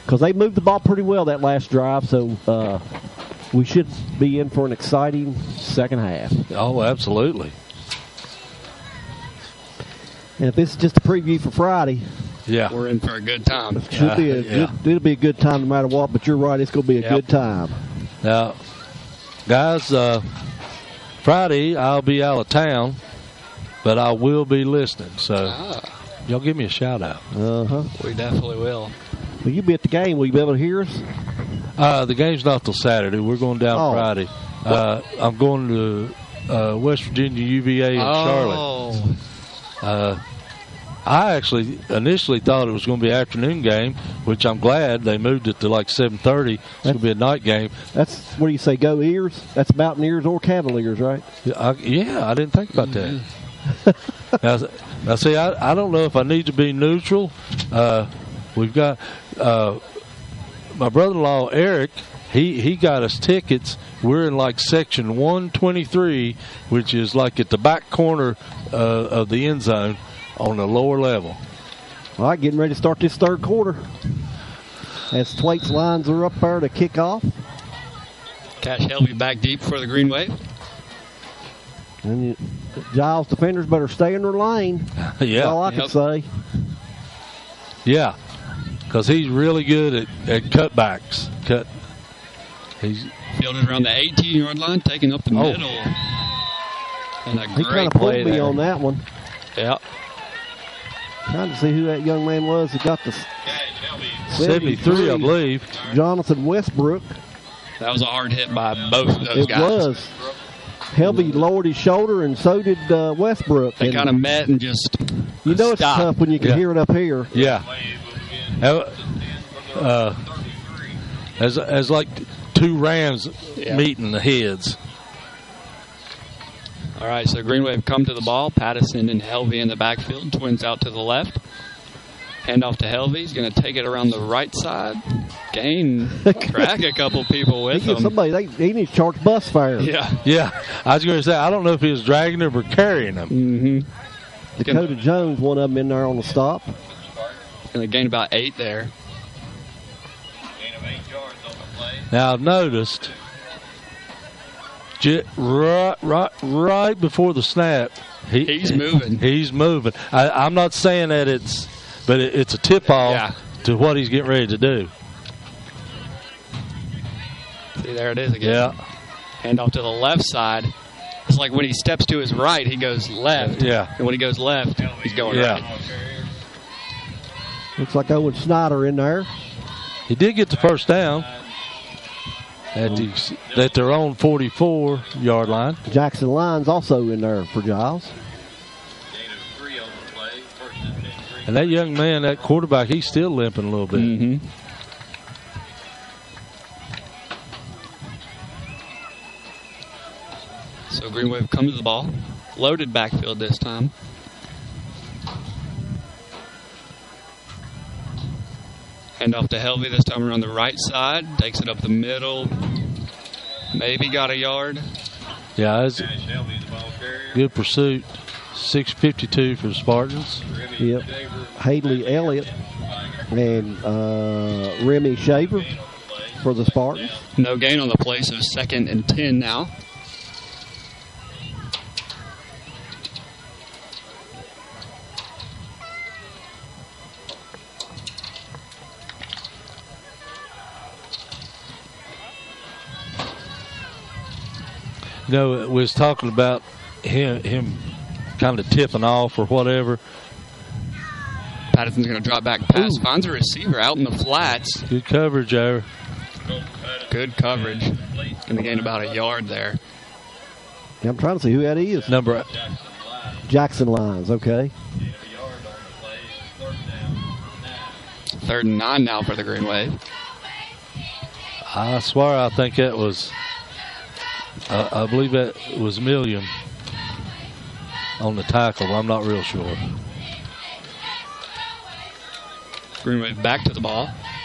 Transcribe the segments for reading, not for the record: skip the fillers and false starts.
because they moved the ball pretty well that last drive, so we should be in for an exciting second half. Oh, absolutely. And if this is just a preview for Friday, yeah, we're in for a good time. It'll be a good time no matter what, but you're right, it's going to be a good time. Now, guys, Friday I'll be out of town, but I will be listening, so y'all give me a shout out. We definitely will. Will you be at the game? Will you be able to hear us? The game's not till Saturday. We're going down Friday. I'm going to West Virginia UVA in Charlotte. I actually initially thought it was going to be an afternoon game, which I'm glad they moved it to like 7:30. It's going to be a night game. That's, what do you say, go Ears? That's Mountaineers or Cavaliers, right? I didn't think about that. Now, see, I don't know if I need to be neutral. We've got my brother-in-law, Eric, he got us tickets. We're in like section 123, which is like at the back corner of the end zone on the lower level. All right, getting ready to start this third quarter. As Thwaites lines are up there to kick off. Cash Helvey back deep for the Green Wave. And Giles defenders better stay in their lane. Yeah. That's all I can say. Yeah, because he's really good at cutbacks. He's fielded around the 18-yard line, taking up the middle. And a he great kind of play pulled me there. on that one. Yeah. Trying to see who that young man was who got the 73, I believe. Jonathan Westbrook. That was a hard hit by both of those guys. It was. Helvey lowered his shoulder, and so did Westbrook. They kind of met and just You know it's tough when you can hear it up here. Yeah. As like two rams meeting the heads. All right, so Green Wave come to the ball. Patterson and Helvey in the backfield. Twins out to the left. Hand off to Helvey. He's going to take it around the right side. Drag a couple people with him. Somebody, he needs to charge bus fare. Yeah. I was going to say, I don't know if he was dragging them or carrying them. Mm-hmm. Dakota Jones, one of them in there on the stop. Going to gain about 8 there. Now, I've noticed right before the snap, he's moving. He's moving. I'm not saying that but it's a tip-off to what he's getting ready to do. See, there it is again. Yeah. Hand off to the left side. It's like when he steps to his right, he goes left. Yeah. And when he goes left, he's going right. Looks like Owen Snyder in there. He did get the first down at their own 44-yard line. Jackson Lyons also in there for Giles. And that young man, that quarterback, he's still limping a little bit. Mm-hmm. So Green Wave come to the ball. Loaded backfield this time. Hand off to Helvey this time around the right side. Takes it up the middle. Maybe got a yard. Yeah, that's good pursuit. 6:52 for the Spartans. Yep. Haley Elliott and Remy Shaver for the Spartans. No gain on the play, so 2nd and 10 now. You know, we was talking about him kind of tipping off or whatever. Patterson's going to drop back pass. Finds a receiver out in the flats. Good coverage there. Good coverage. Going to gain about a yard there. Yeah, I'm trying to see who that is. Number Jackson Lyons, okay. 3rd and 9 now for the Green Wave. I swear I think that was, I believe that was Million on the tackle. I'm not real sure. Green Wave back to the ball.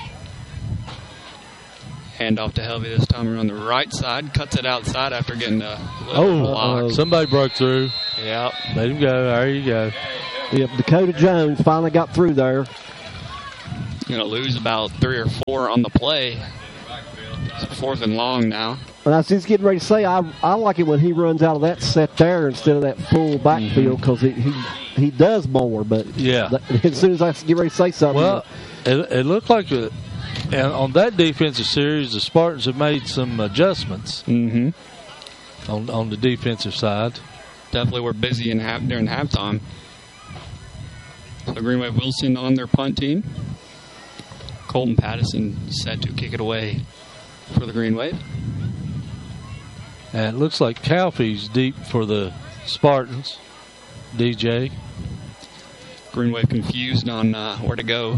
Hand off to Helvey this time around the right side. Cuts it outside after getting a little block. Somebody broke through. Yep. Let him go. There you go. Yep, Dakota Jones finally got through there. Going to lose about 3 or 4 on the play. It's 4th and long now. And I was just getting ready to say, I like it when he runs out of that set there instead of that full backfield because he does more. But as soon as I get ready to say something. Well, it looked like and on that defensive series, the Spartans have made some adjustments on the defensive side. Definitely were busy during halftime. So Green Wave Wilson on their punt team. Colton Pattison set to kick it away for the Green Wave. And it looks like Calfee's deep for the Spartans. DJ. Green Wave confused on where to go.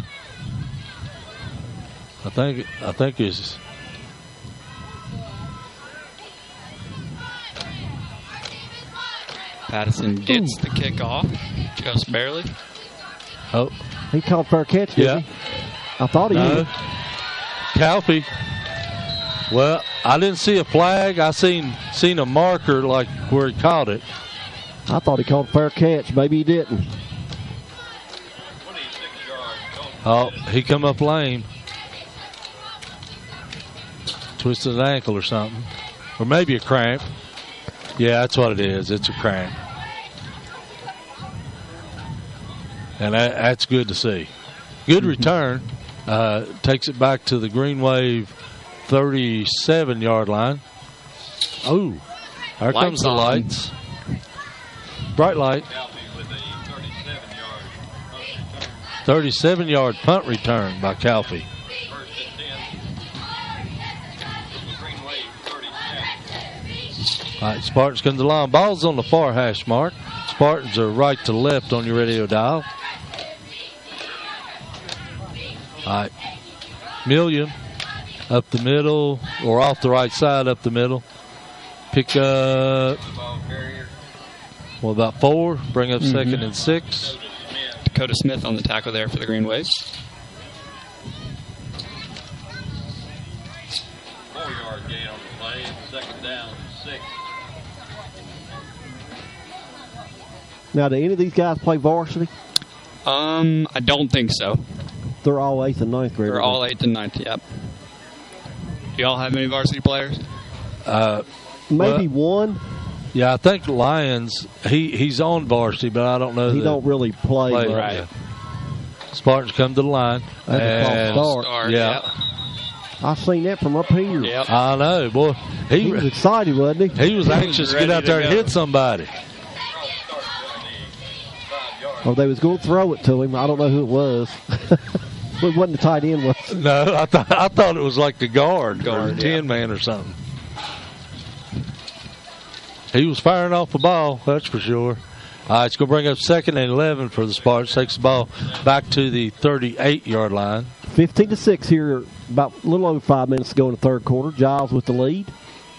I think it's Pattison gets the kickoff just barely. Oh, he called fair catch. Didn't he? I thought he did. Calfee. Well, I didn't see a flag. I seen a marker like where he caught it. I thought he called fair catch. Maybe he didn't. Oh, he come up lame. Twisted an ankle or something. Or maybe a cramp. Yeah, that's what it is. It's a cramp. And that's good to see. Good return. Takes it back to the Green Wave 37-yard line. Oh, there comes the lights. Bright light. 37-yard punt return by Calfee. All right, Spartans come to the line. Ball's on the far hash mark. Spartans are right to left on your radio dial. All right. Million up the middle, or off the right side up the middle. Pick up, about 4. Bring up 2nd and 6. Dakota Smith on the tackle there for the Green Wave. 4-yard gain on the play. 2nd down, 6. Now, do any of these guys play varsity? I don't think so. They're all 8th and 9th graders. They're all 8th and 9th, yep. Do y'all have any varsity players? Maybe one. Yeah, I think Lyons, he's on varsity, but I don't know. He don't really play. Right. Yeah. Spartans come to the line. That's a false start. Yeah. Yep. I seen that from up here. Yep. I know, boy. He was excited, wasn't he? He was anxious to get out there and hit somebody. Or they was going to throw it to him. I don't know who it was. It wasn't the tight end, was it? No, I thought it was like the guard or 10-man or something. He was firing off the ball, that's for sure. All right, it's going to bring up 2nd and 11 for the Spartans. Takes the ball back to the 38-yard line. 15-6 here, about a little over 5 minutes to go in the third quarter. Giles with the lead.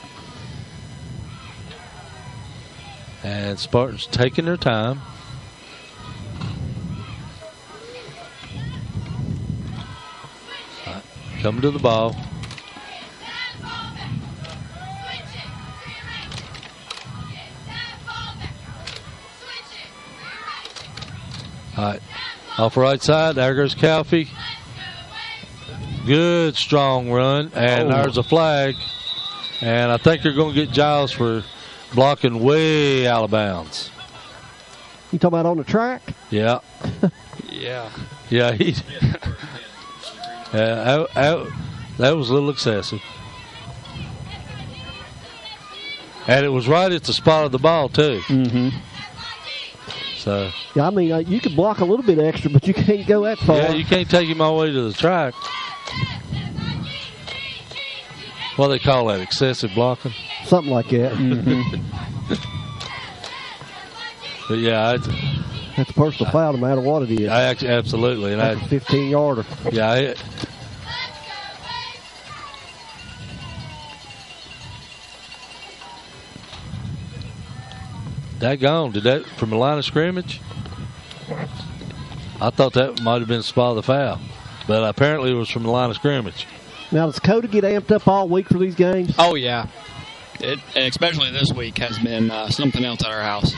And Spartans taking their time. Coming to the ball. All right. Off the right side, there goes Calfee. Good, strong run. And there's a flag. And I think they're going to get Giles for blocking way out of bounds. You talking about on the track? Yeah. Yeah. Yeah, that was a little excessive. And it was right at the spot of the ball, too. So. Yeah, I mean, you could block a little bit extra, but you can't go that far. Yeah, you can't take him all the way to the track. What do they call that, excessive blocking? Something like that. But, yeah, that's a personal foul no matter what it is. Absolutely. And that's a 15-yarder. Yeah, daggone, did that from the line of scrimmage? I thought that might have been the spot of the foul. But apparently it was from the line of scrimmage. Now, does Coda get amped up all week for these games? Oh, yeah. And especially this week has been something else at our house.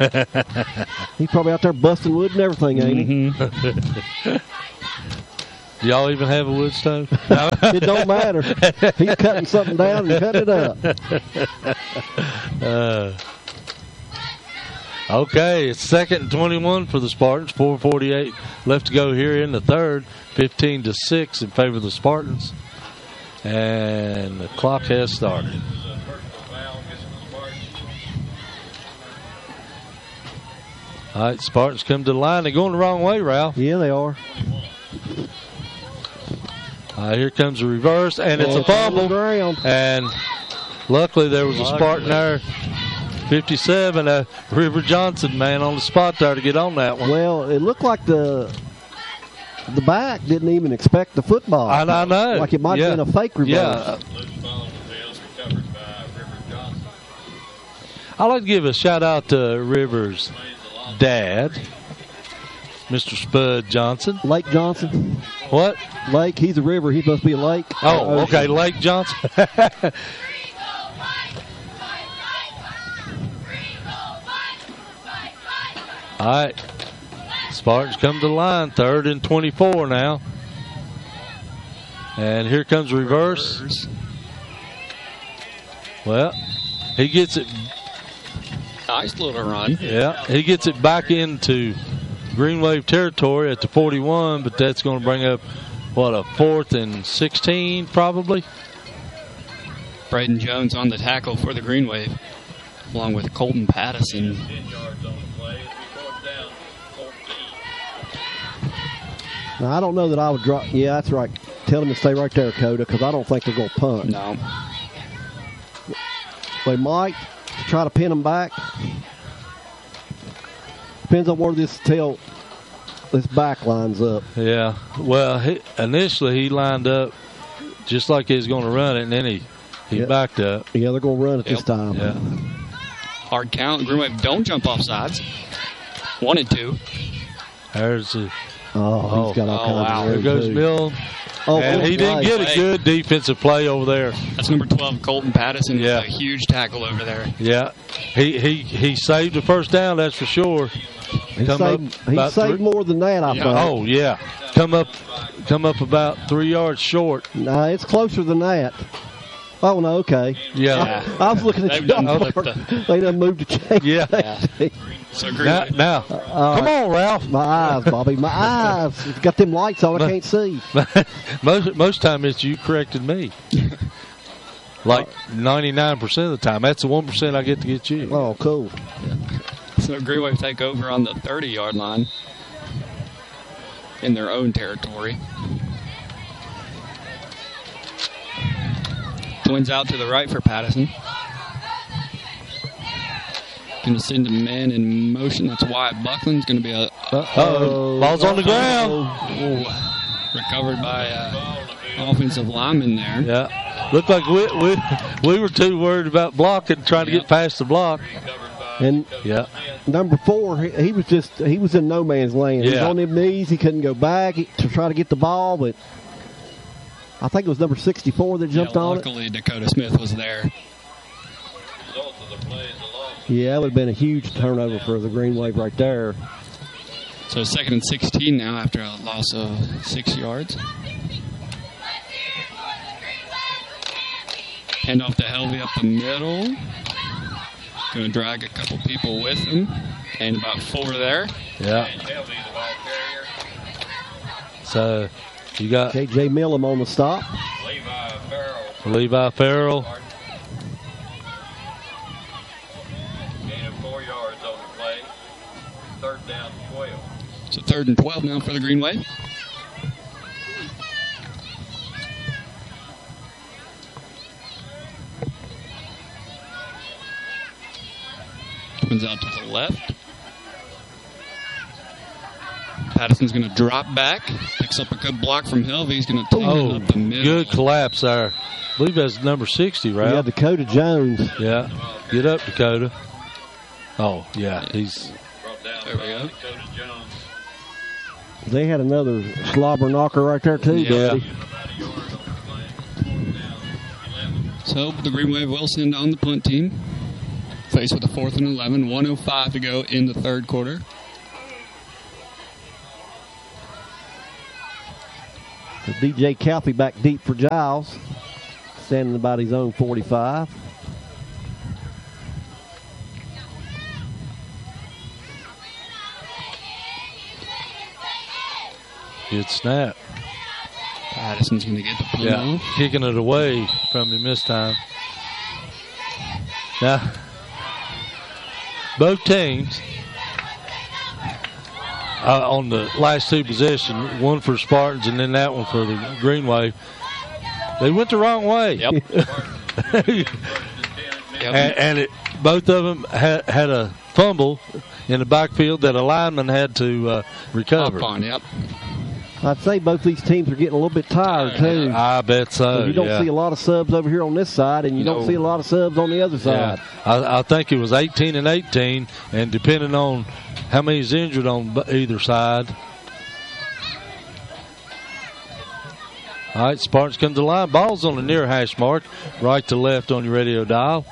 He's probably out there busting wood and everything, ain't he? Do y'all even have a wood stove? It don't matter. He's cutting something down and cutting it up. Okay, it's 2nd and 21 for the Spartans. 4:48 left to go here in the third. 15-6 in favor of the Spartans. And the clock has started. All right, Spartans come to the line. They're going the wrong way, Ralph. Yeah, they are. All right, here comes a reverse, and it's a fumble. And luckily there was a Spartan there. 57, River Johnson, man, on the spot there to get on that one. Well, it looked like the back didn't even expect the football. I know. Like it might have been a fake reverse. Yeah. I'd like to give a shout-out to River's dad, Mr. Spud Johnson. Lake Johnson. What? Lake. He's a river. He must be a lake. Oh, okay. Lake Johnson. All right. Spartans come to the line. 3rd and 24 now. And here comes reverse. Well, he gets it. Nice little run. Yeah, he gets it back into Green Wave territory at the 41, but that's going to bring up, what, a 4th and 16 probably? Braden Jones on the tackle for the Green Wave, along with Colton Patterson. Now, I don't know that I would drop. Yeah, that's right. Tell them to stay right there, Coda, because I don't think they're going to punt. No. They might try to pin them back. Depends on where this back lines up. Yeah. Well, initially he lined up just like he was going to run it, and then he backed up. Yeah, they're going to run it this time. Yeah. Hard count. Green Wave don't jump off sides. 1 and 2. There's a. He's got all kinds of room. There goes Mill. And he didn't get a good defensive play over there. That's number 12, Colton Patterson. Yeah. With a huge tackle over there. Yeah. He saved the first down, that's for sure. He saved more than that, I think. Oh, yeah. Come up about 3 yards short. No, it's closer than that. Oh, no, okay. Yeah. I was looking at you. They done moved the chain. Yeah. So now come on, Ralph. My eyes, Bobby. My eyes. It's got them lights on. I can't see. Most time it's you corrected me. Like 99% of the time. That's the 1% I get to get you. Oh, cool. So Green Wave take over on the 30-yard line in their own territory. Twins out to the right for Patterson. Going to send a man in motion. That's Wyatt Buckland's going to be a... Ball's on the ground. Recovered by offensive lineman there. Yeah. Looked like we were too worried about blocking, trying to get past the block. And number 4, he was in no man's land. He was on his knees. He couldn't go back to try to get the ball, but I think it was number 64 that jumped on it. Luckily, Dakota Smith was there. Yeah, it would have been a huge turnover for the Green Wave right there. So 2nd and 16 now after a loss of 6 yards. Hand off to Helvey up the middle. Going to drag a couple people with him. And about 4 there. Yeah. So you got K.J. Millam on the stop. Levi Farrell. Gain of 4 yards on the play. 3rd down, 12. So 3rd and 12 now for the Green Wave. Twins out to the left. Patterson's going to drop back. Picks up a good block from Helvey. He's going to take it up the middle. Good collapse there. I believe that's number 60, right? Yeah, Dakota Jones. Yeah. Get up, Dakota. Oh, yeah. He's... There we go. They had another slobber knocker right there, too, buddy. So the Green Wave will send on the punt team. Faced with a 4th and 11. 1:05 to go in the 3rd quarter. DJ Calfee back deep for Giles, standing about his own 45. Good snap. Patterson's going to get the punt. Yeah, kicking it away from him this time. Now, both teams on the last two possessions, one for Spartans and then that one for the Green Wave, they went the wrong way. Yep. and both of them had a fumble in the backfield that a lineman had to recover. Up on, yep. I'd say both these teams are getting a little bit tired, too. I bet so. You don't see a lot of subs over here on this side, and you don't see a lot of subs on the other side. I think it was 18 and 18, and depending on how many's injured on either side. All right, Spartans come to the line. Ball's on the near hash mark, right to left on your radio dial.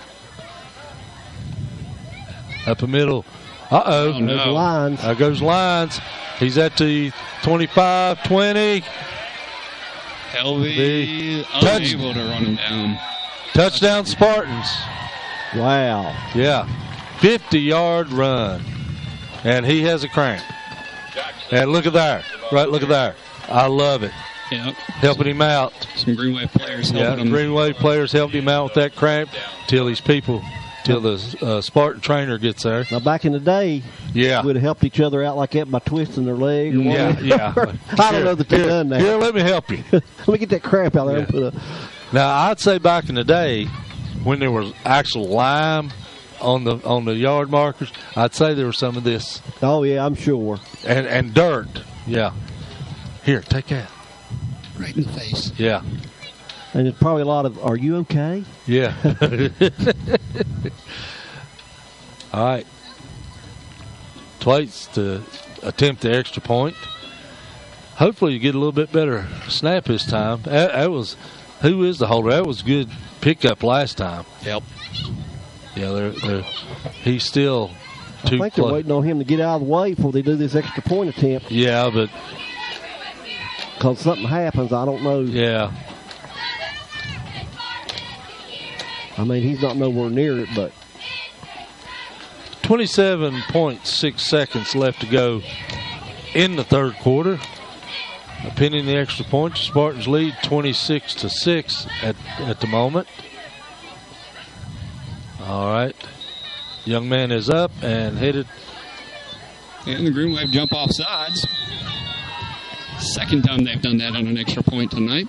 Up the middle. Uh-oh. Oh, no. There's Lines. There goes Lines. He's at the 25, 20. Helvey unable to run him down. Touchdown Spartans. Wow. Yeah. 50-yard run. And he has a cramp. And look at there. Right, look at there. I love it. Yep. Helping him out. Some Green Wave players helping him. Green Wave players helped him out with that cramp till the Spartan trainer gets there. Now, back in the day, yeah, we'd have helped each other out like that by twisting their leg. Or yeah. I don't know that they've done that. Here, let me help you. Let me get that crap out there and put Now, I'd say back in the day, when there was actual lime on the yard markers, I'd say there was some of this. Oh, yeah, I'm sure. And dirt. Yeah. Here, take that. Right in the face. Yeah. And there's probably a lot of, are you okay? Yeah. All right. Twice to attempt the extra point. Hopefully you get a little bit better snap this time. That was, who is the holder? That was good pickup last time. Yep. Yeah, he's still too I think they're waiting on him to get out of the way before they do this extra point attempt. Yeah, but because something happens, I don't know. Yeah. I mean, he's not nowhere near it, but 27.6 seconds left to go in the third quarter. Pinning the extra point, Spartans lead 26-6 at the moment. All right. Young man is up and headed. And the Green Wave jump off sides. Second time they've done that on an extra point tonight.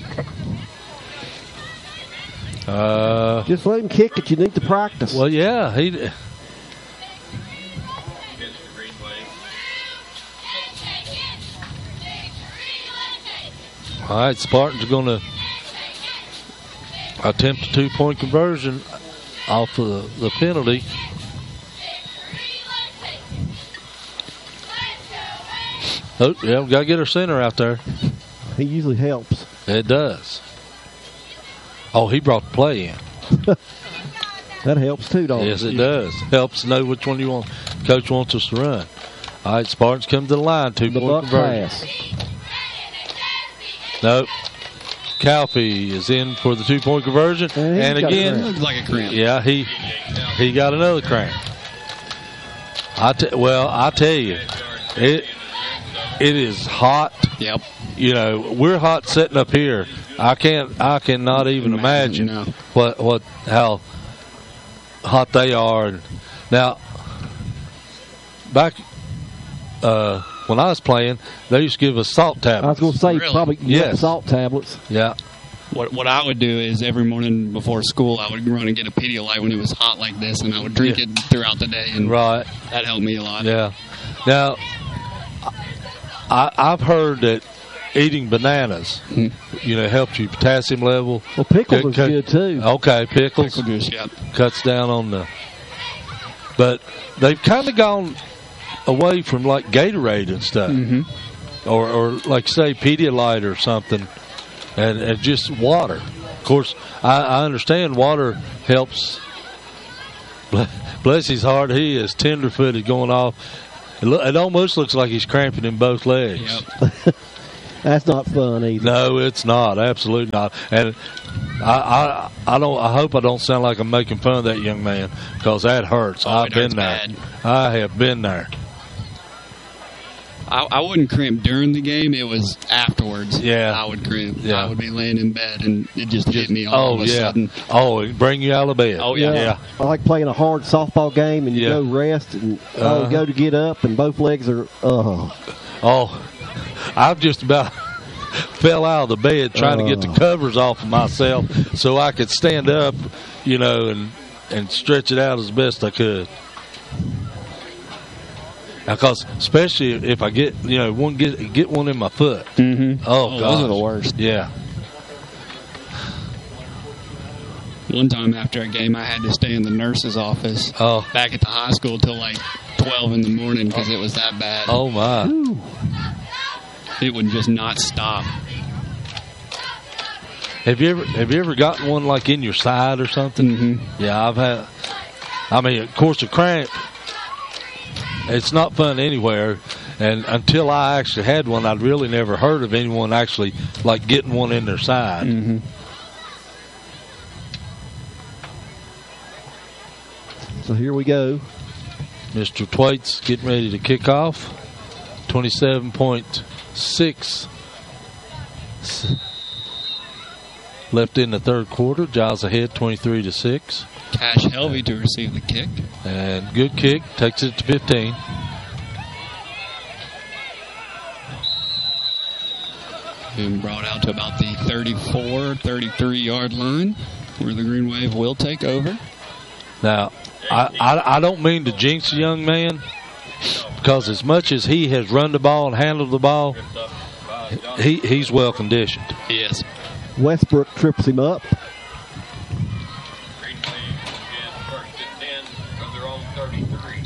Just let him kick it. You need to practice. Well, yeah. All right, Spartans are going to attempt a 2-point conversion off of the penalty. Oh, yeah, we got to get our center out there. He usually helps. It does. Oh, he brought the play in. That helps too, don't it? Yes, it does. Helps know which one you want. Coach wants us to run. All right, Spartans come to the line. 2-point conversion. Pass. Nope. Calfee is in for the 2-point conversion. And again, looks like a cramp. Yeah, he got another cramp. I tell you, it is hot. Yep. You know, we're hot sitting up here. I cannot even imagine how hot they are. Now, back when I was playing, they used to give us salt tablets. I was going to say probably salt tablets. Yeah. What I would do is every morning before school, I would run and get a Pedialyte when it was hot like this, and I would drink it throughout the day, and that helped me a lot. Yeah. Now, I've heard that eating bananas, helps your potassium level. Well, pickles is good too. Okay, pickles. Pickle juice, yeah. Cuts down on the. But they've kind of gone away from like Gatorade and stuff, or like say Pedialyte or something, and just water. Of course, I understand water helps. Bless his heart, he is tenderfooted going off. It almost looks like he's cramping in both legs. Yep. That's not fun either. No, it's not. Absolutely not. And I hope I don't sound like I'm making fun of that young man, because that hurts. I've been there. Bad. I have been there. I wouldn't cramp during the game. It was afterwards. Yeah. I would cramp. Yeah. I would be laying in bed, and it just hit me all of a sudden. Oh, it bring you out of bed. Oh, yeah. I like playing a hard softball game, and you go rest, and go to get up, and both legs are, Oh, I've just about fell out of the bed trying to get the covers off of myself so I could stand up, and stretch it out as best I could. Because especially if I get get one in my foot. Mm-hmm. Oh, God, those are the worst. Yeah. One time after a game, I had to stay in the nurse's office back at the high school till like 12 in the morning because it was that bad. Oh my! Ooh. It would just not stop. Have you ever gotten one like in your side or something? Mm-hmm. Yeah, I've had. I mean, of course, a cramp. It's not fun anywhere, and until I actually had one, I'd really never heard of anyone actually like getting one in their side. Mm-hmm. So here we go. Mr. Twait's getting ready to kick off. 27.6 left in the third quarter. Giles ahead 23-6. Cash Helvey to receive the kick. And good kick. Takes it to 15. Being brought out to about the 34, 33-yard line where the Green Wave will take over. Now, I don't mean to jinx a young man, because as much as he has run the ball and handled the ball, he's well conditioned. Yes. Westbrook trips him up. Green Wave is first and 10 from their own 33.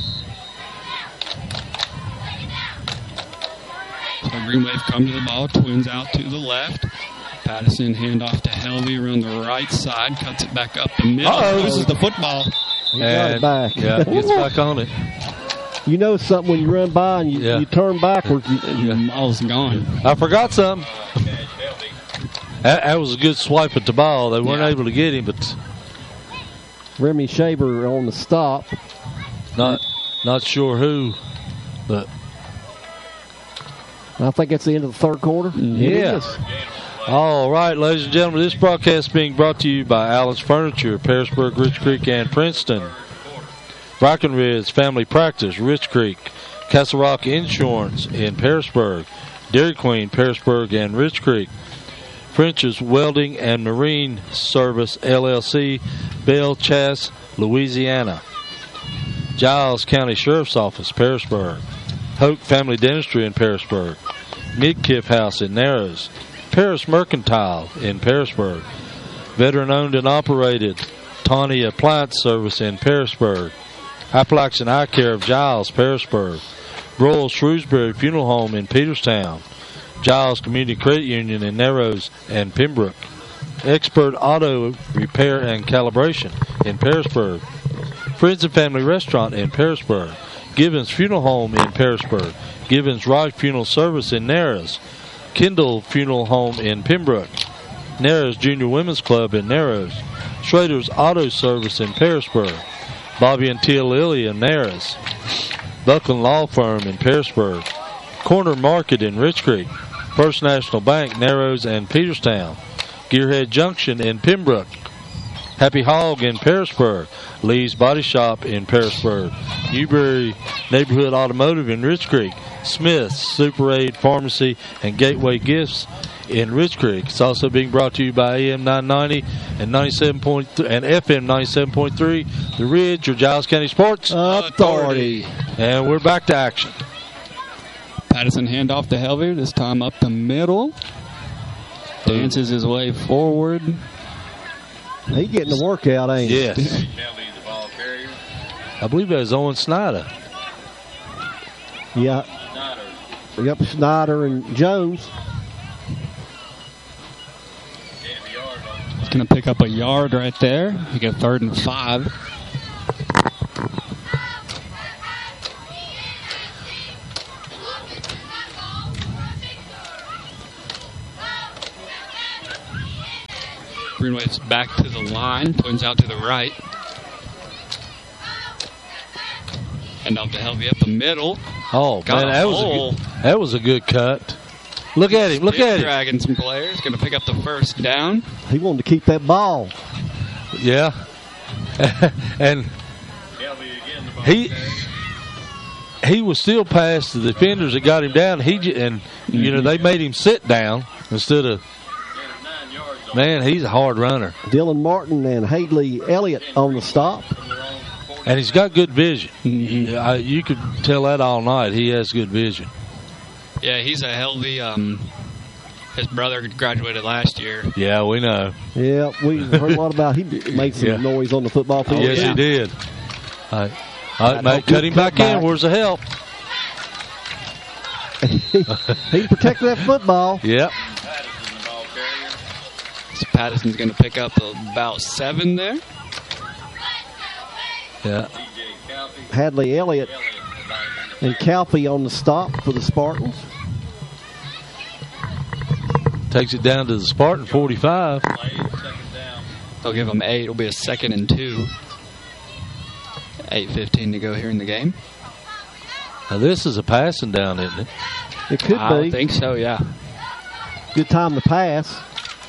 So Green Wave come to the ball, Twins out to the left. Patterson handoff to Helvey around the right side, cuts it back up the middle. Uh-oh. This is the football. He got it back. Yeah, gets back on it. You know something when you run by and you turn backwards. The ball's gone. I forgot something. That was a good swipe at the ball. They weren't able to get him, but Remy Shaver on the stop. Not sure who, but I think that's the end of the third quarter. Yeah. All right, ladies and gentlemen, this broadcast is being brought to you by Allen's Furniture, Pearisburg, Rich Creek, and Princeton. Brackenridge Family Practice, Rich Creek. Castle Rock Insurance in Pearisburg. Dairy Queen, Pearisburg, and Rich Creek. French's Welding and Marine Service, LLC, Belle Chasse, Louisiana. Giles County Sheriff's Office, Pearisburg. Hoke Family Dentistry in Pearisburg. Midkiff House in Narrows. Paris Mercantile in Pearisburg. Veteran-owned and operated Tawny Appliance Service in Pearisburg. Appalachian Eye Care of Giles, Pearisburg. Royal Shrewsbury Funeral Home in Peterstown. Giles Community Credit Union in Narrows and Pembroke. Expert Auto Repair and Calibration in Pearisburg. Friends and Family Restaurant in Pearisburg. Gibbons Funeral Home in Pearisburg. Gibbons Wright Funeral Service in Narrows. Kendall Funeral Home in Pembroke. Narrows Junior Women's Club in Narrows. Schrader's Auto Service in Pearisburg. Bobby and Tia Lilly in Narrows. Buckland Law Firm in Pearisburg. Corner Market in Rich Creek. First National Bank, Narrows and Peterstown. Gearhead Junction in Pembroke. Happy Hog in Pearisburg. Lee's Body Shop in Pearisburg. Newberry Neighborhood Automotive in Rich Creek. Smith's Super Aid Pharmacy and Gateway Gifts in Rich Creek. It's also being brought to you by AM 990 and 97.3 and FM 97.3. The Ridge, your Giles County Sports Authority. And we're back to action. Patterson handoff to Helvey, this time up the middle. Dances his way forward. He's getting the workout, ain't he? Yes. I believe that was Owen Snyder. Yeah. We got Snyder and Jones. He's going to pick up a yard right there. He got 3rd and 5. Greenway's back to the line, twins out to the right. And off to Helvey up the middle. Oh, man, that was a good cut. Look at him. Look at him. Dragging some players. Going to pick up the first down. He wanted to keep that ball. Yeah. And he was still past the defenders that got him down. They made him sit down instead of. Man, he's a hard runner. Dylan Martin and Hadley Elliott on the stop. And he's got good vision. Mm-hmm. You could tell that all night. He has good vision. Yeah, he's a Helvey. His brother graduated last year. Yeah, we know. Yeah, we heard a lot about. He made some noise on the football field. Yes, he did. All right, Mate, cut him back in. Where's the help? He protected that football. Yep. So Patterson's going to pick up about 7 there. Yeah. Hadley Elliott and Calfee on the stop for the Spartans. Takes it down to the Spartan 45. They'll give them 8. It'll be a 2nd and 2. 8:15 to go here in the game. Now this is a passing down, isn't it? It could be. I think so, yeah. Good time to pass.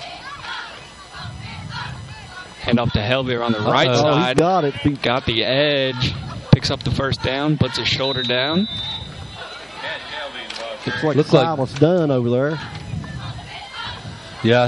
Hand off to Helvey on the right side. He's got it. Got the edge. Picks up the first down. Puts his shoulder down. Looks like Silas Dunn over there. Yeah,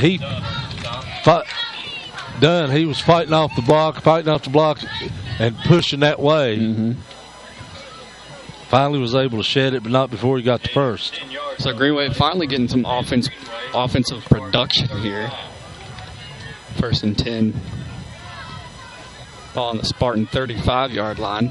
Dunn. He was fighting off the block, and pushing that way. Mm-hmm. Finally was able to shed it, but not before he got the first. So Greenway finally getting some offensive production here. 1st and 10. Ball on the Spartan 35-yard line.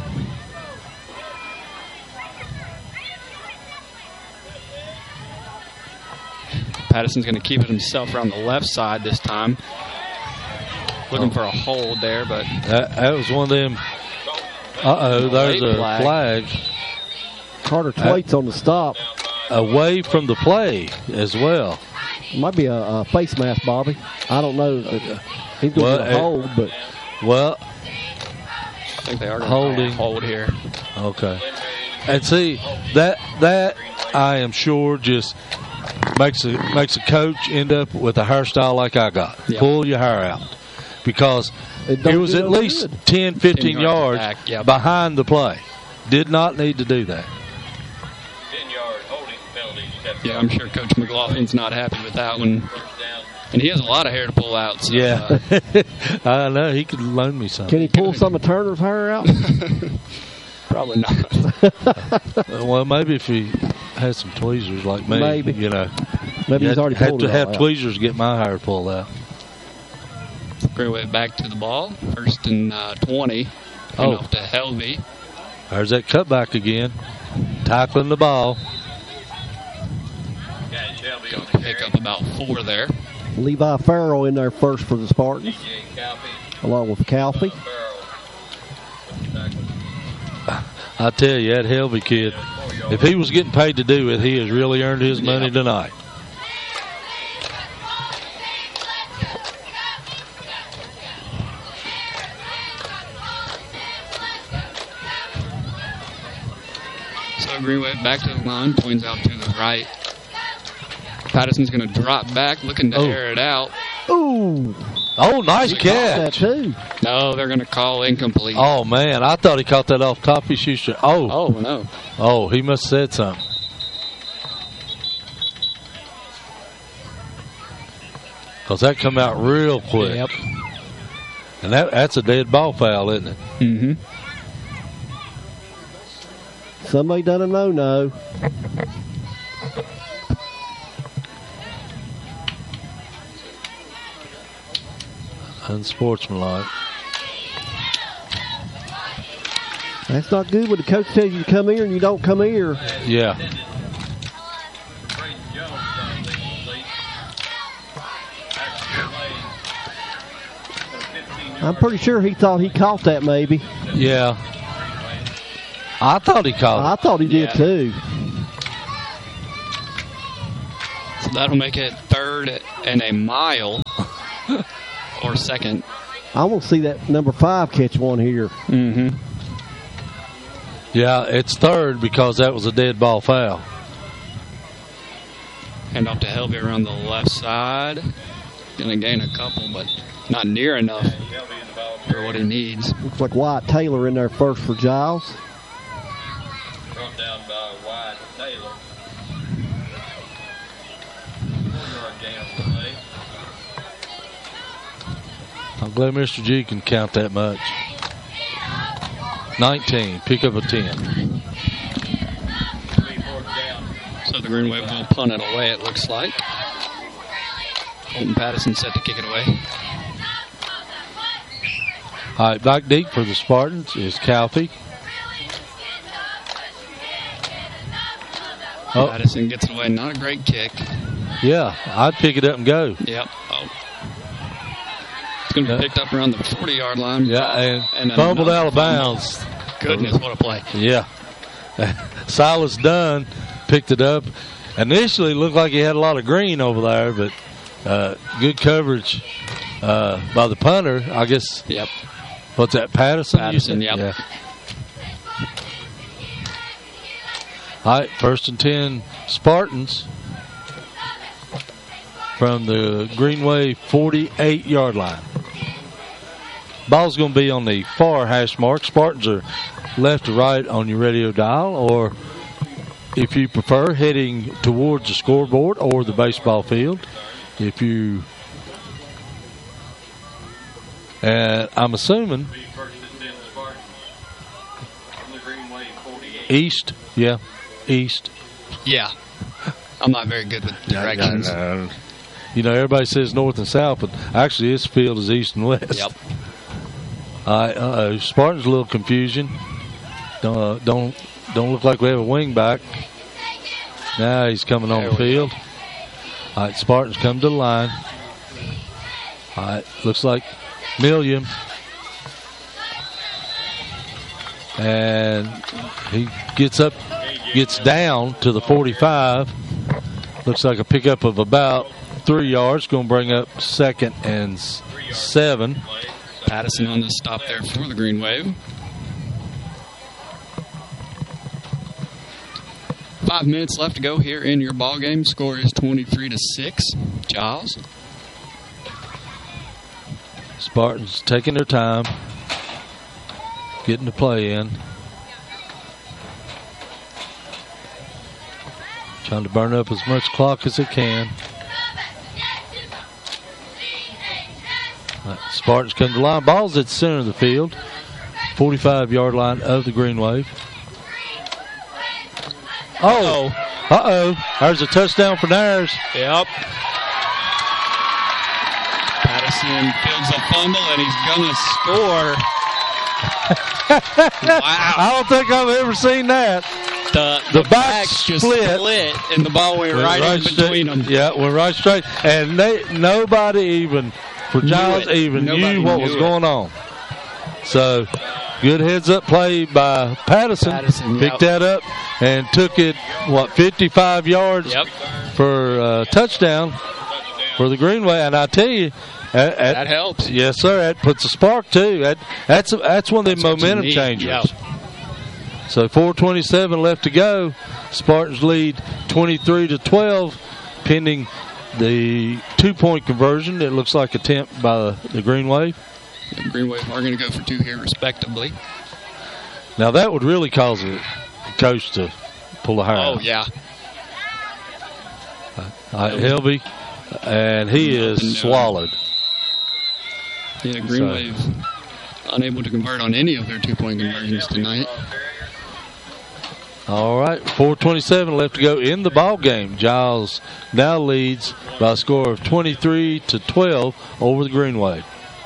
Patterson's going to keep it himself around the left side this time. Looking for a hold there, but that was one of them. There's a flag. Carter Twait's on the stop. Away from the play as well. Might be a face mask, Bobby. I don't know. He's going to hold, but. Well, I think they are going to hold here. Okay. And see, that I am sure just makes a coach end up with a hairstyle like I got. Yeah. Pull your hair out. Because it was at least 10, 15 yards back, behind the play. Did not need to do that. 10-yard holding penalty. Yeah, I'm sure Coach McLaughlin's not happy with that one. And he has a lot of hair to pull out. So, yeah. I know. He could loan me some. Can he pull some of Turner's hair out? Probably not. Well, maybe if he has some tweezers like me. Maybe. Maybe he's already pulled it have tweezers to get my hair pulled out. Greenway back to the ball. 1st and 20. Off to Helvey. There's that cutback again. Tackling the ball. Going to pick up about 4 there. Levi Farrell in there first for the Spartans, along with Calfee. I tell you, that Helvey kid, if he was getting paid to do it, he has really earned his money tonight. So Greenway back to the line, twins out to the right. Patterson's going to drop back, looking to air it out. Ooh. Oh, nice catch. No, they're going to call incomplete. Oh, man. I thought he caught that off Coffee Schuster. Oh, no. Oh, he must have said something. Because that come out real quick. Yep. And that's a dead ball foul, isn't it? Mm-hmm. Somebody done a no-no. Unsportsmanlike. That's not good when the coach tells you to come here and you don't come here. Yeah. I'm pretty sure he thought he caught that maybe. Yeah. I thought he caught it. I thought he did too. So that'll make it 3rd and a mile. Or second. I want to see that number 5 catch one here. Mm-hmm. Yeah, it's third because that was a dead ball foul. Hand off to Helvey around the left side. Going to gain a couple, but not near enough for what he needs. Looks like Wyatt Taylor in there first for Giles. Brought down by Wyatt Taylor. 4-yard gain on the play. I'm glad Mr. G can count that much. 19, pick up a 10. So the Green Wave will punt it away, it looks like. Colton Patterson set to kick it away. All right, back deep for the Spartans is Calfee. Oh. Patterson gets it away, not a great kick. Yeah, I'd pick it up and go. Yep. Oh. It's going to be picked up around the 40-yard line. Yeah, and fumbled out of bounds. Goodness, what a play. Yeah. Silas Dunn picked it up. Initially, looked like he had a lot of green over there, but good coverage by the punter, I guess. Yep. What's that, Patterson? Patterson, yep. Yeah. All right, 1st and 10 Spartans from the Greenway 48-yard line. Ball's going to be on the far hash mark. Spartans are left to right on your radio dial, or if you prefer, heading towards the scoreboard or the baseball field. If you, and I'm assuming east, yeah, east. Yeah, I'm not very good with directions. You know, everybody says north and south, but actually this field is east and west. Yep. Spartans a little confusion. Don't look like we have a wing back. Now he's coming on the field. All right, Spartans come to the line. All right, looks like Milliam. And he gets down to the 45. Looks like a pickup of about 3 yards. Going to bring up 2nd and 7. Patterson on the stop there for the Green Wave. 5 minutes left to go here in your ball game. Score is 23-6. Giles. Spartans taking their time, getting the play in. Trying to burn up as much clock as they can. Right, Spartans come to the line. Ball's at the center of the field. 45-yard line of the Green Wave. There's a touchdown for Nares. Yep. Patterson fields a fumble, and he's going to score. Wow. I don't think I've ever seen that. The backs just split, and the ball went right in between them. Yeah, went right straight. And nobody even, for Giles, even knew what was going on. So, good heads-up play by Patterson. Picked that up and took it, 55 yards for a touchdown for the Greenway. And I tell you, that helps. Yes, sir. That puts a spark, too. That's one of the momentum changers. Yep. So 4:27 left to go. Spartans lead 23-12, pending the 2-point conversion. It looks like attempt by the Green Wave. The Green Wave are going to go for 2 here, respectively. Now that would really cause the coach to pull a hair. Oh yeah. Helvey, and he is swallowed. Yeah, Green Wave unable to convert on any of their 2-point conversions tonight. All right, 4:27 left to go in the ball game. Giles now leads by a score of 23-12 over the Green Wave.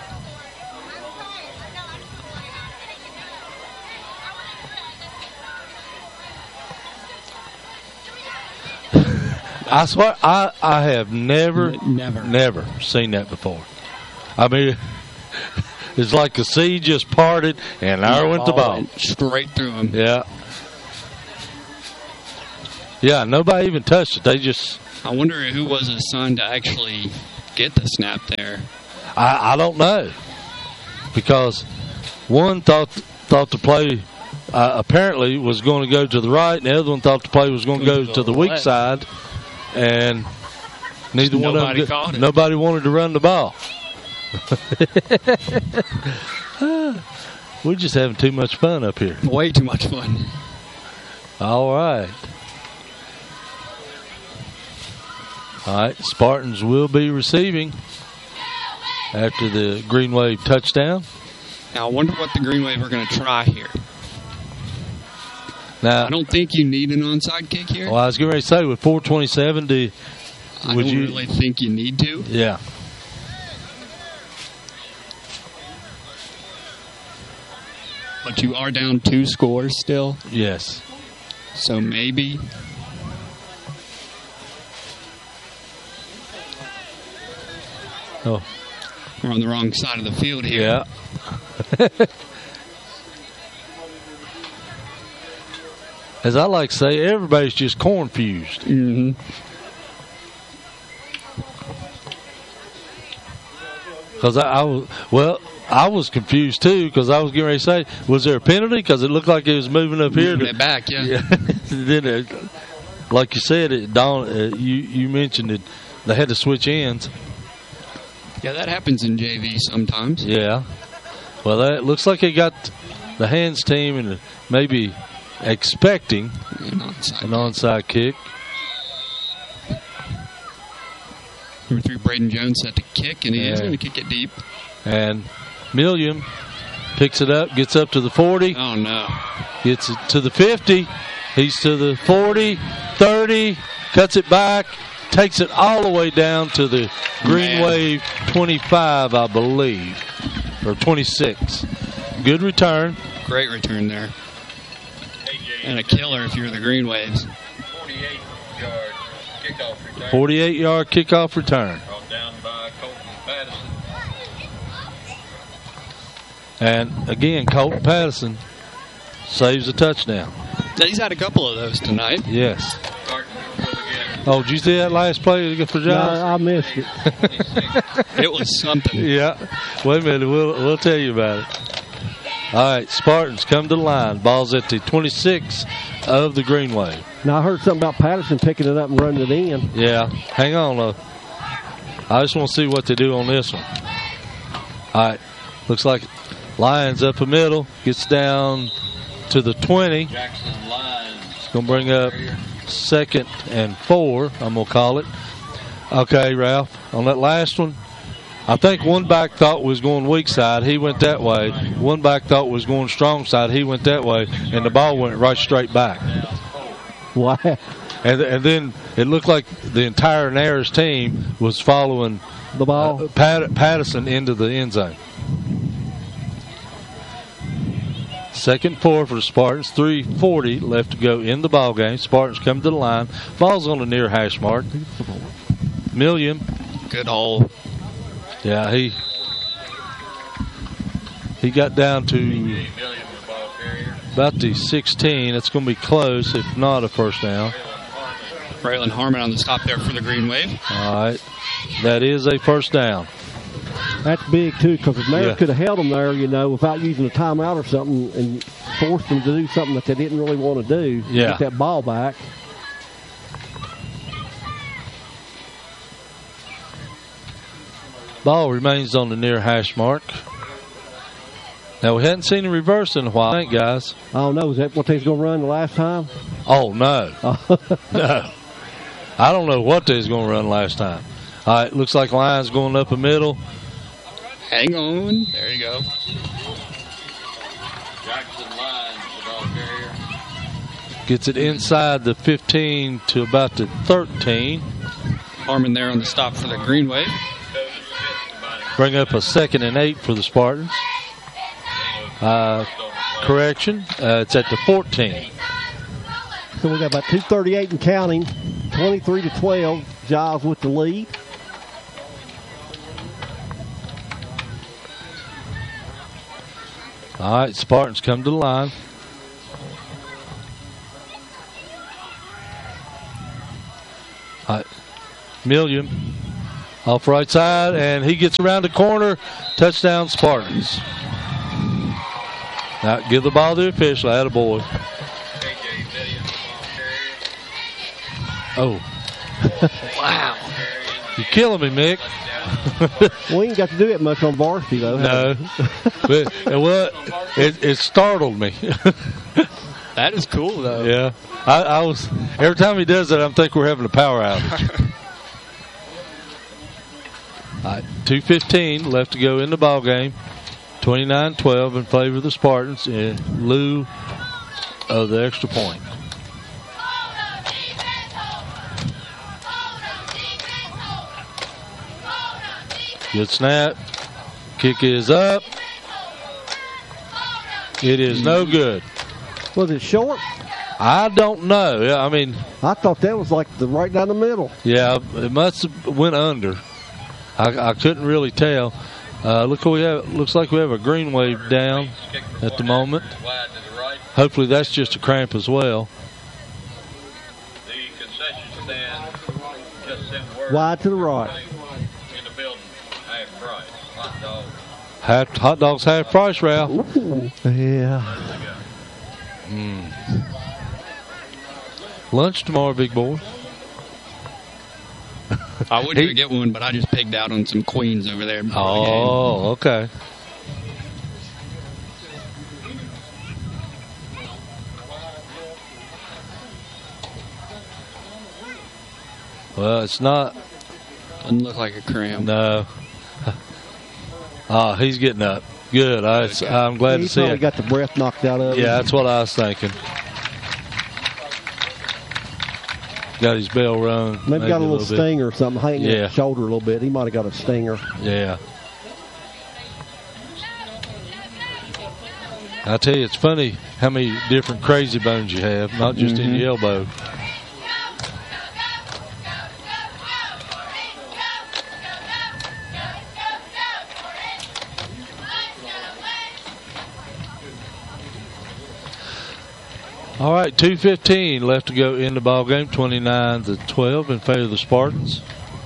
I swear, I have never seen that before. I mean, it's like the sea just parted and there went the ball. Straight through him. Yeah. Yeah, nobody even touched it. They just... I wonder who was assigned to actually get the snap there. I don't know, because one thought the play apparently was going to go to the right, and the other one thought the play was going to go to the weak side, and nobody wanted to run the ball. We're just having too much fun up here. Way too much fun. All right. Spartans will be receiving after the Green Wave touchdown. Now, I wonder what the Green Wave are going to try here. Now, I don't think you need an onside kick here. Well, I was getting ready to say, with 4:27, I don't really think you need to. Yeah. But you are down 2 scores still. Yes. So maybe. Oh. We're on the wrong side of the field here. Yeah. As I like to say, everybody's just confused. Mm-hmm. Because I was confused too, because I was getting ready to say, was there a penalty? Because it looked like it was moving up here. Moving it back, yeah. Then, like you said, you mentioned it. They had to switch ends. Yeah, that happens in JV sometimes. Yeah. Well, that looks like it got the hands team and maybe expecting an onside kick. Number 3, Braden Jones set to kick, and he is going to kick it deep. And Milliam picks it up, gets up to the 40. Oh, no. Gets it to the 50. He's to the 40, 30, cuts it back, takes it all the way down to the Green Wave 25, I believe, or 26. Good return. Great return there. And a killer if you're the Green Waves. 48-yard kickoff return. Brought down by Colton Patterson. And again, Colton Patterson saves a touchdown. He's had a couple of those tonight. Yes. Oh, did you see that last play for Josh? No, I missed it. It was something. Yeah. Wait a minute. We'll tell you about it. All right, Spartans come to the line. Ball's at the 26 of the Green Wave. Now, I heard something about Patterson picking it up and running it in. Yeah. Hang on, though. I just want to see what they do on this one. All right. Looks like Lions up the middle. Gets down to the 20. Jackson Lions. It's going to bring up 2nd and 4, I'm going to call it. Okay, Ralph. On that last one, I think one back thought was going weak side. He went that way. One back thought was going strong side. He went that way. And the ball went right straight back. Wow. And then it looked like the entire Nares team was following the ball. Patterson into the end zone. 2nd 4 for the Spartans. 3:40 left to go in the ball game. Spartans come to the line. Ball's on the near hash mark. Milliam. Good hole. Yeah, he got down to about the 16. It's going to be close, if not a first down. Braylon Harmon on the stop there for the Green Wave. All right. That is a first down. That's big, too, because if Nares could have held them there, without using a timeout or something and forced them to do something that they didn't really want to do, get that ball back. Ball remains on the near hash mark. Now, we hadn't seen a reverse in a while, I think, guys. Oh, no. Is that what they was going to run the last time? Oh, no. No. I don't know what they was going to run last time. All right, looks like Lions going up the middle. Hang on. There you go. Jackson Lions, the ball carrier. Gets it inside the 15 to about the 13. Harmon there on the stop for the Green Wave. Bring up a 2nd and 8 for the Spartans. Correction, it's at the 14. So we got about 2:38 and counting. 23-12. Giles with the lead. All right, Spartans come to the line. All right, Milliam Off right side, and he gets around the corner. Touchdown, Spartans. Now, give the ball to the official. Attaboy. Oh. Wow. You're killing me, Mick. We ain't got to do it much on varsity, though. No. But, it startled me. That is cool, though. Yeah. I was, every time he does that, I'm thinking we're having a power outage. All right, 2:15 left to go in the ball game. 29-12 in favor of the Spartans in lieu of the extra point. Good snap. Kick is up. It is no good. Was it short? I don't know. Yeah, I mean, I thought that was like right down the middle. Yeah, it must have went under. I couldn't really tell. Look what we have. Looks like we have a green wave down at the moment. Hopefully that's just a cramp as well. The concession stand just sent word. Wide to the right. In the building, half price. Hot dog. Hot dogs half price, Ralph. Ooh, yeah. Lunch tomorrow, big boy. I would get one, but I just pigged out on some queens over there. Oh, okay. Well, it's not. Doesn't look like a cramp. No. He's getting up. Good. I'm glad to see it. He got the breath knocked out of him. Yeah, that's what I was thinking. Got his bell rung. Maybe got a little stinger or something hanging at his shoulder a little bit. He might have got a stinger. Yeah. I tell you, it's funny how many different crazy bones you have, not just in your elbow. All right, 2:15 left to go in the ball game. 29-12 in favor of the Spartans.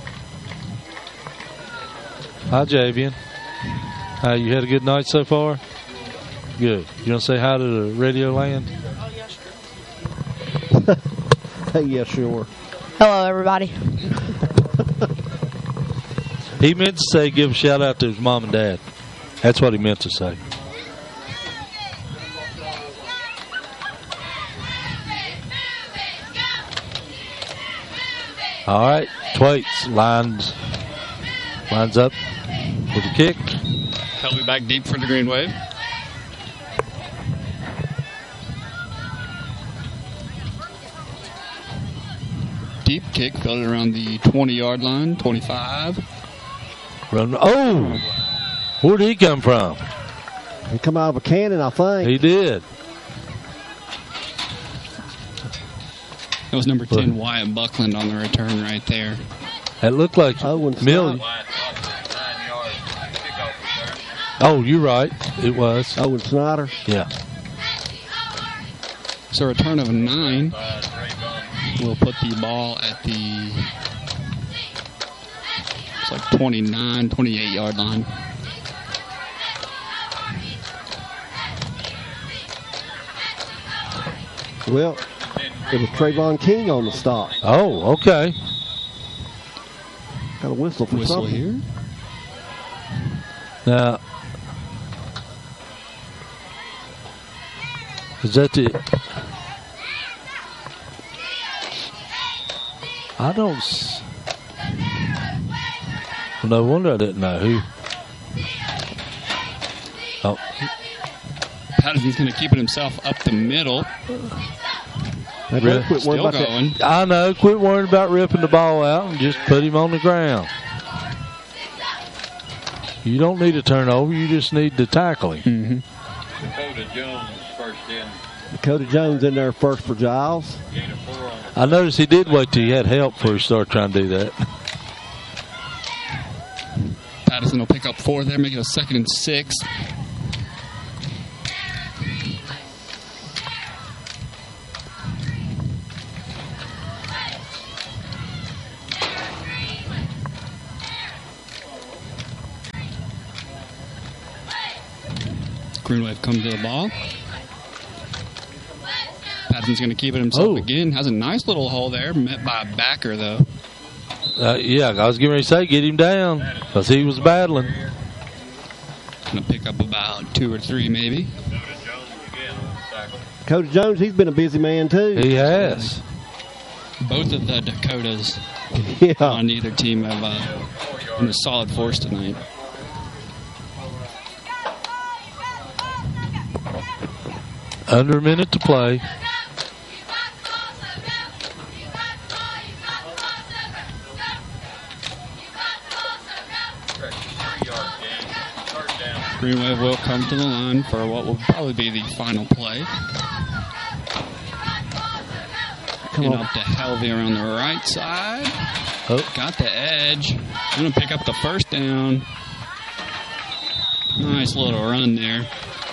Hi, Javian. You had a good night so far? Good. You want to say hi to the radio land? Yeah, sure. Hello, everybody. He meant to say give a shout out to his mom and dad. That's what he meant to say. All right, Thwaites lines up with the kick. Helby back deep for the green wave. Deep kick, fell it around the 20-yard line, 25. Oh, where did he come from? He come out of a cannon, I think. He did. That was number 10, Wyatt Buckland, on the return right there. That looked like Millie. Oh, you're right. It was. Owen Snyder. Yeah. So a return of a 9 will put the ball at the 29, 28-yard line. Well, it was Trayvon King on the stop. Oh, okay. Got a whistle for Whistle something here. Now, is that the? I don't. No wonder I didn't know who. Oh. Patterson's going to keep it himself up the middle. Still going. I know. Quit worrying about ripping the ball out and just put him on the ground. You don't need to turn over. You just need to tackle him. Dakota Jones first in. Dakota Jones in there first for Giles. I noticed he did wait till he had help before he started trying to do that. Patterson will pick up 4 there, make it a 2nd and 6. Green Wave comes to the ball. Patterson's going to keep it himself again. Has a nice little hole there, met by a backer, though. Yeah, I was getting ready to say, get him down, because he was battling. Going to pick up about 2 or 3, maybe. Coach Jones, he's been a busy man, too. He has. Both of the Dakotas on either team have been a solid force tonight. Under a minute to play. Green Wave will come to the line for what will probably be the final play. And up to Helvey around the right side. Got the edge. Going to pick up the first down. Nice little run there.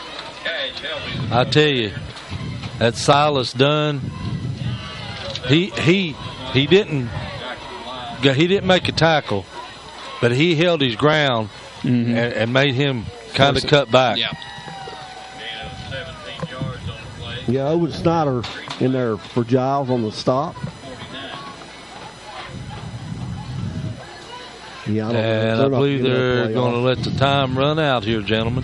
I tell you, that Silas Dunn, he didn't make a tackle, but he held his ground and made him kind of cut back. Yeah. Yeah, Owen Snyder in there for Giles on the stop. Yeah, I believe they're going to let the time run out here, gentlemen.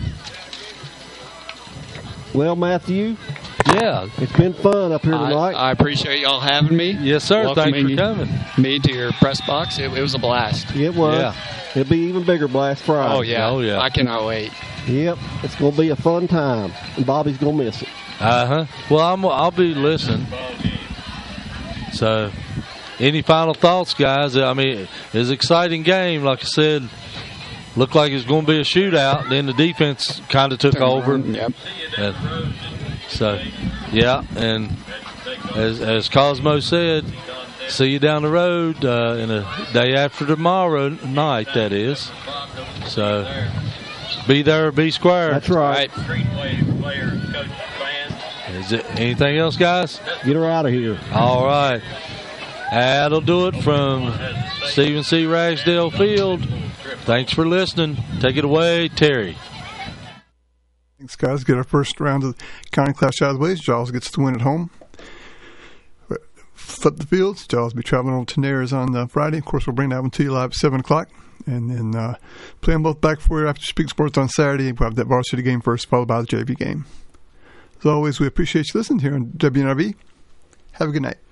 Well, Matthew. Yeah. It's been fun up here tonight. I appreciate y'all having me. Yes, sir. Thanks for coming. Me to your press box. It was a blast. It was. Yeah. It'll be even bigger blast Friday. Oh, yeah. Oh, yeah. I cannot wait. Yep. It's going to be a fun time. And Bobby's going to miss it. Well, I'll be listening. So, any final thoughts, guys? I mean, it's an exciting game. Like I said, looked like it was going to be a shootout. Then the defense kind of took over. Yep. And so, yeah. And as Cosmo said, see you down the road in a day after tomorrow night, that is. So, be there or be square. That's right. Is it anything else, guys? Get her out of here. All right. That'll do it from Stephen C. Ragsdale Field. Thanks for listening. Take it away, Terry. Thanks, guys. Get our first round of the county clash out of the way. Giles gets the win at home. Flip the fields. Giles will be traveling over to Nares on Friday. Of course, we'll bring that one to you live at 7 o'clock. And then play them both back for you after Speak Sports on Saturday. We'll have that varsity game first, followed by the JV game. As always, we appreciate you listening here on WNRV. Have a good night.